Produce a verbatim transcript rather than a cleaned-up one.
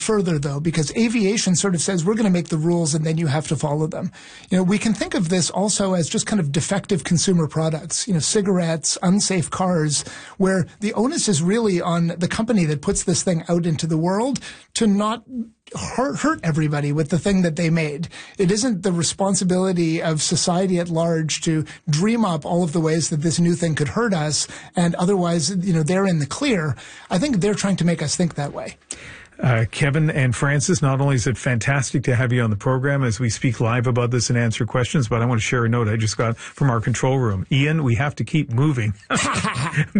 further, though, because aviation sort of says we're going to make the rules and then you have to follow them. You know, we can think of this also as just kind of defective consumer products, you know, cigarettes, unsafe cars, where the onus is really on the company that puts this thing out into the world to not hurt, hurt everybody with the thing that they made. It isn't the responsibility of society at large to dream up all of the ways that this new thing could hurt us, and otherwise, you know, they're in the clear. I think they're trying to make us think that way. Uh, Kevin and Francis, not only is it fantastic to have you on the program as we speak live about this and answer questions, but I want to share a note I just got from our control room. Ian, we have to keep moving.